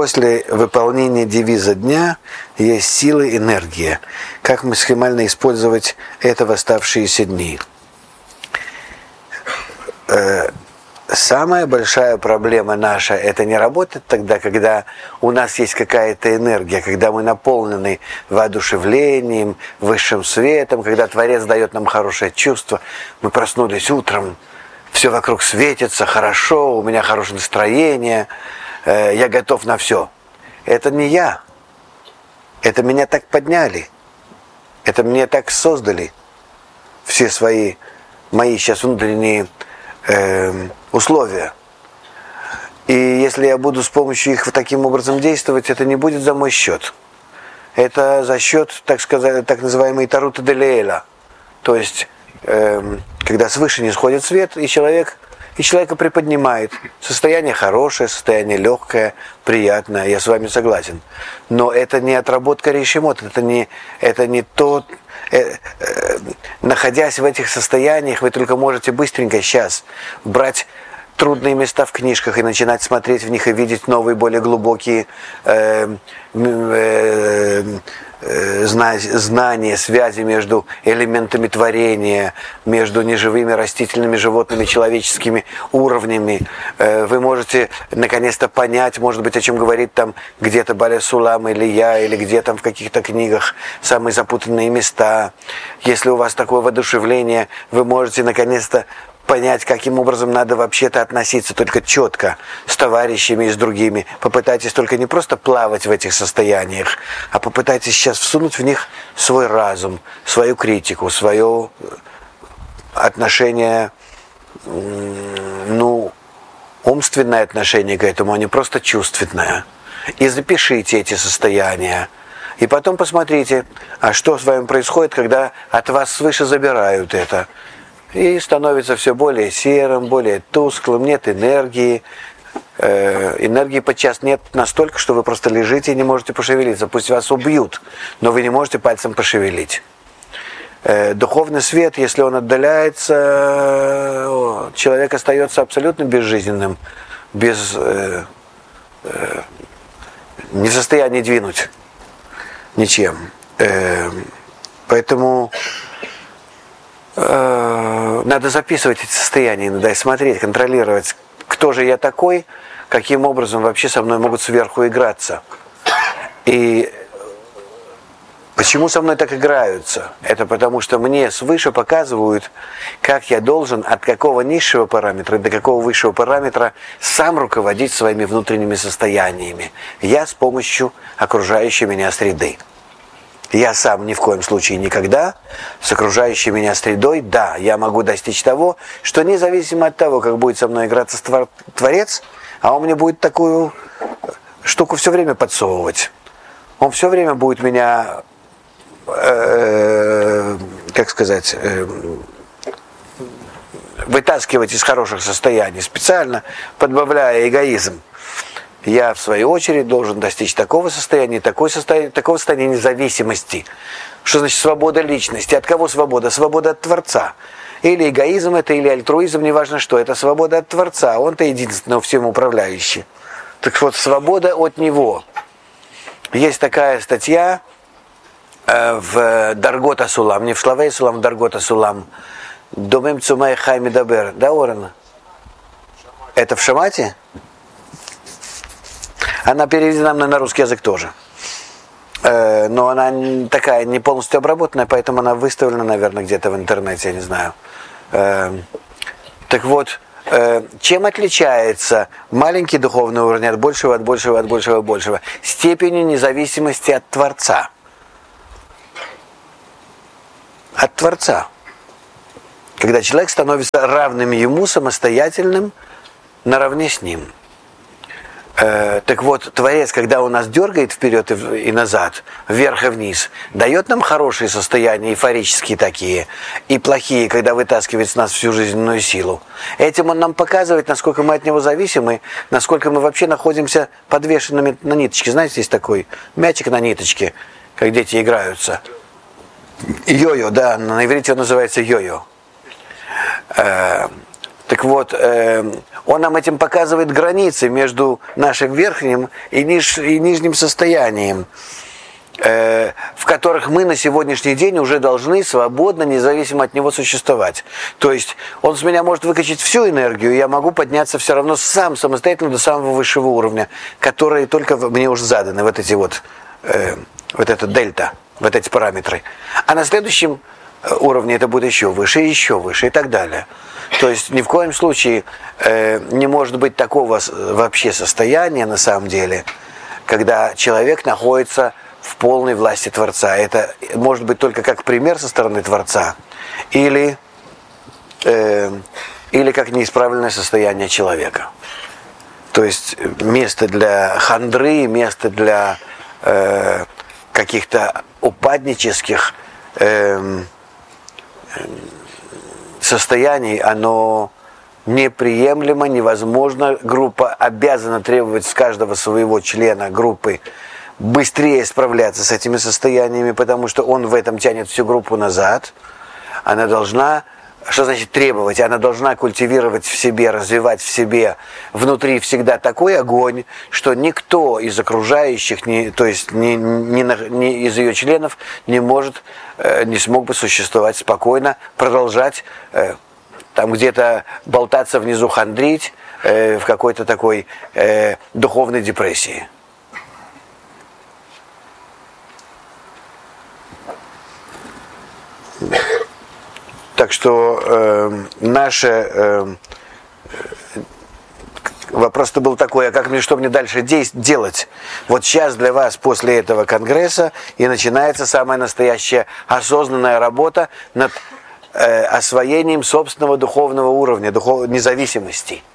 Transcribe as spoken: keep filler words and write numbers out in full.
После выполнения девиза дня есть сила и энергия. Как максимально использовать это в оставшиеся дни? Самая большая проблема наша — это не работать тогда, когда у нас есть какая-то энергия, когда мы наполнены воодушевлением, высшим светом, когда Творец дает нам хорошее чувство. Мы проснулись утром, все вокруг светится, хорошо, у меня хорошее настроение, э, я готов на все. Это не я. Это меня так подняли. Это мне так создали все свои, мои сейчас внутренние э, условия. И если я буду с помощью их таким образом действовать, это не будет за мой счет. Это за счет, так сказать, так называемой Тарута Делеэля. То есть, э, когда свыше не сходит свет, и человек, и человека приподнимает. Состояние хорошее, состояние легкое, приятное, я с вами согласен. Но это не отработка решимот, это не, это не то... Э, э, находясь в этих состояниях, вы только можете быстренько сейчас брать трудные места в книжках и начинать смотреть в них и видеть новые, более глубокие э, э, э, знания, связи между элементами творения, между неживыми, растительными, животными, человеческими уровнями. Э, вы можете наконец-то понять, может быть, о чем говорит там где-то Баля Сулам или я, или где там в каких-то книгах самые запутанные места. Если у вас такое воодушевление, вы можете наконец-то понять, каким образом надо вообще-то относиться только четко с товарищами и с другими. Попытайтесь только не просто плавать в этих состояниях, а попытайтесь сейчас всунуть в них свой разум, свою критику, свое отношение, ну, умственное отношение к этому, а не просто чувственное. И запишите эти состояния. И потом посмотрите, а что с вами происходит, когда от вас свыше забирают это. И становится все более серым, более тусклым, нет энергии. Э, энергии подчас нет настолько, что вы просто лежите и не можете пошевелиться. Пусть вас убьют, но вы не можете пальцем пошевелить. Э, духовный свет, если он отдаляется, о, человек остается абсолютно безжизненным, без, э, э, не в состоянии двинуть ничем. Э, поэтому... Надо записывать эти состояния иногда и смотреть, контролировать, кто же я такой, каким образом вообще со мной могут сверху играться. И почему со мной так играются? Это потому, что мне свыше показывают, как я должен от какого низшего параметра до какого высшего параметра сам руководить своими внутренними состояниями. Я с помощью окружающей меня среды. Я сам ни в коем случае никогда с окружающей меня средой, да, я могу достичь того, что независимо от того, как будет со мной играться Творец, а он мне будет такую штуку все время подсовывать. Он все время будет меня, э, как сказать, э, вытаскивать из хороших состояний, специально подбавляя эгоизм. Я, в свою очередь, должен достичь такого состояния, такого состояния, такого состояния независимости. Что значит свобода личности? От кого свобода? Свобода от Творца. Или эгоизм это, или альтруизм, неважно что. Это свобода от Творца. Он-то единственный всем управляющий. Так вот, свобода от Него. Есть такая статья э, в Даргота Сулам, не в Шлавей Сулам, в Даргота Сулам. Домем Цумай Хай Медабер. Да, Орена? Это в Шамате? Она переведена на русский язык тоже. Э, но она такая не полностью обработанная, поэтому она выставлена, наверное, где-то в интернете, я не знаю. Э, так вот, э, чем отличается маленький духовный уровень от большего, от большего, от большего, от большего? Степенью независимости от Творца. От Творца. Когда человек становится равным ему, самостоятельным, наравне с ним. Э, так вот, Творец, когда он нас дергает вперед и, и назад, вверх и вниз, дает нам хорошие состояния, эйфорические такие, и плохие, когда вытаскивает с нас всю жизненную силу. Этим он нам показывает, насколько мы от него зависимы, насколько мы вообще находимся подвешенными на ниточке. Знаете, есть такой мячик на ниточке, как дети играются. Йо-йо, да, на иврите он называется йо-йо. Э, так вот, э, он нам этим показывает границы между нашим верхним и, ниж, и нижним состоянием, э, в которых мы на сегодняшний день уже должны свободно, независимо от него существовать. То есть он с меня может выкачать всю энергию, и я могу подняться все равно сам, самостоятельно до самого высшего уровня, которые только мне уже заданы, вот эти вот, э, вот эта дельта, вот эти параметры. А на следующем уровне это будет еще выше, еще выше и так далее. То есть ни в коем случае э, не может быть такого вообще состояния на самом деле, когда человек находится в полной власти Творца. Это может быть только как пример со стороны Творца или, э, или как неисправленное состояние человека. То есть место для хандры, место для э, каких-то упаднических э, состояний, оно неприемлемо, невозможно. Группа обязана требовать с каждого своего члена группы быстрее справляться с этими состояниями, потому что он в этом тянет всю группу назад. Она должна, что значит требовать? Она должна культивировать в себе, развивать в себе внутри всегда такой огонь, что никто из окружающих, не, то есть ни, ни, ни из ее членов не может, э, не смог бы существовать спокойно, продолжать э, там где-то болтаться внизу, хандрить э, в какой-то такой э, духовной депрессии. Так что э, наше э, вопрос-то был такой, а как мне, что мне дальше де- делать? Вот сейчас для вас после этого конгресса и начинается самая настоящая осознанная работа над э, освоением собственного духовного уровня, духов... независимости.